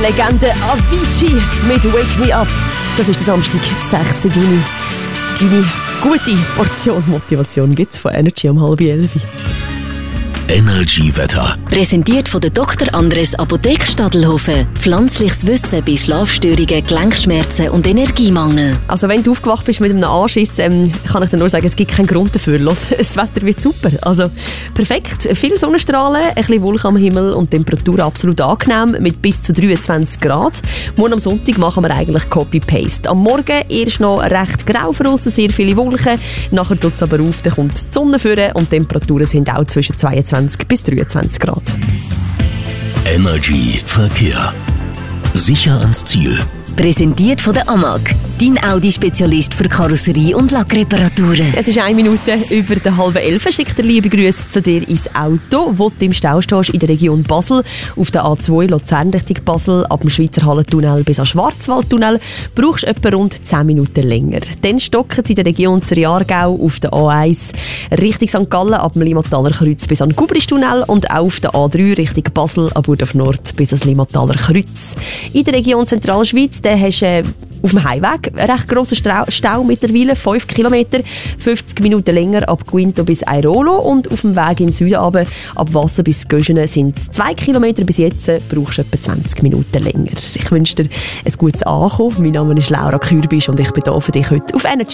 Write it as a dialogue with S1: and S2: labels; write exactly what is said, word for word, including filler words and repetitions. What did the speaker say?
S1: Legende Avicii mit Wake Me Up. Das ist der Samstag, sechster Juni. Deine gute Portion Motivation gibt es von Energy um halb elf.
S2: Energy-Wetter.
S3: Präsentiert von der Doktor Andres Apotheke Stadelhofen. Pflanzliches Wissen bei Schlafstörungen, Gelenkschmerzen und Energiemangel.
S1: Also wenn du aufgewacht bist mit einem Anschiss, ähm, kann ich dir nur sagen, es gibt keinen Grund dafür. Los, das Wetter wird super. Also perfekt. Viele Sonnenstrahlen, ein bisschen Wolken am Himmel und Temperatur absolut angenehm mit bis zu dreiundzwanzig Grad. Morgen am Sonntag machen wir eigentlich Copy-Paste. Am Morgen erst noch recht grau draussen, sehr viele Wolken. Nachher tut es aber auf, dann kommt die Sonne führen und die Temperaturen sind auch zwischen zweiundzwanzig bis dreiundzwanzig Grad.
S2: Energy Verkehr. Sicher ans Ziel.
S3: Präsentiert von der A M A G, dein Audi-Spezialist für Karosserie- und Lackreparaturen.
S1: Es ist eine Minute über der halben elf. Schickt dir liebe Grüße zu dir ins Auto, wo du im Stau stehst in der Region Basel. Auf der A zwei Luzern Richtung Basel, ab dem Schweizer Hallentunnel bis am Schwarzwaldtunnel, brauchst du etwa rund zehn Minuten länger. Dann stocken sie in der Region Zürich-Aargau auf der A eins Richtung Sankt Gallen, ab dem Limmataler Kreuz bis an den Gubristunnel und auch auf der A drei Richtung Basel, ab Burdorf Nord bis ans Limmataler Kreuz. In der Region Zentralschweiz dann hast du äh, auf dem Highweg einen recht grossen Stau, Stau mittlerweile, fünf Kilometer, fünfzig Minuten länger ab Guinto bis Airolo und auf dem Weg in den Süden runter, ab Wasser bis Göschenen sind es zwei Kilometer bis jetzt, brauchst du etwa zwanzig Minuten länger. Ich wünsche dir ein gutes Ankommen. Mein Name ist Laura Kürbisch und ich bin hier für dich heute auf Energy.